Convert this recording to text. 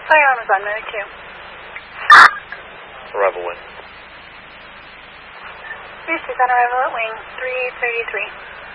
Firearm is on mode 2. Arrival wing. Boost is on arrival at wing 333.